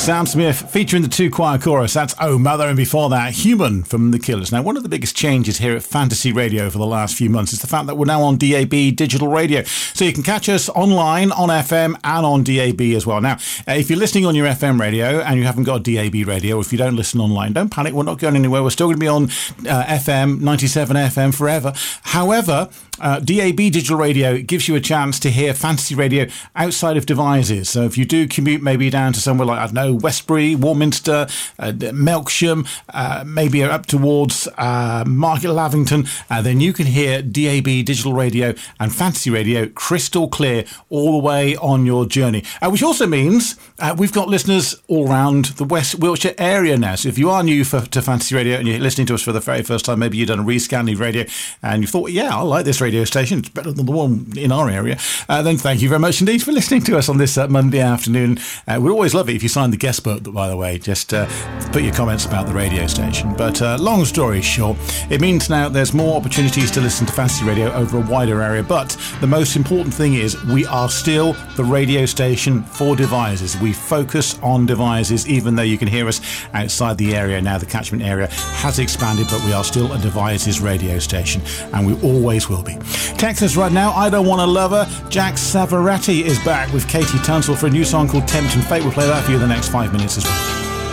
Sam Smith featuring the Two Choir Chorus. That's Oh Mother, and before that, Human from The Killers. Now, one of the biggest changes here at Fantasy Radio for the last few months is the fact that we're now on DAB digital radio. So you can catch us online, on FM and on DAB as well. Now, if you're listening on your FM radio and you haven't got a DAB radio, or if you don't listen online, don't panic. We're not going anywhere. We're still going to be on FM, 97 FM forever. However, DAB digital radio gives you a chance to hear Fantasy Radio outside of Devizes. So if you do commute maybe down to somewhere like, I don't know, Westbury, Warminster, Melksham, maybe up towards Market Lavington, then you can hear DAB digital radio and Fantasy Radio crystal clear all the way on your journey. Which also means we've got listeners all around the West Wiltshire area now. So if you are new to Fantasy Radio and you're listening to us for the very first time, maybe you've done a rescan of radio and you thought, yeah, I like this radio station, it's better than the one in our area, then thank you very much indeed for listening to us on this Monday afternoon. We'd always love it if you signed the guest book, by the way. Just put your comments about the radio station. But long story short, it means now there's more opportunities to listen to Fantasy Radio over a wider area. But the most important thing is we are still the radio station for Devizes. We focus on Devizes, even though you can hear us outside the area now. The catchment area has expanded, but we are still a Devizes radio station, and we always will be. Text us right now. I Don't Want to Love Her. Jack Savaratti is back with Katie Tunstall for a new song called Tempting Fate. We'll play that for you in the next 5 minutes as well.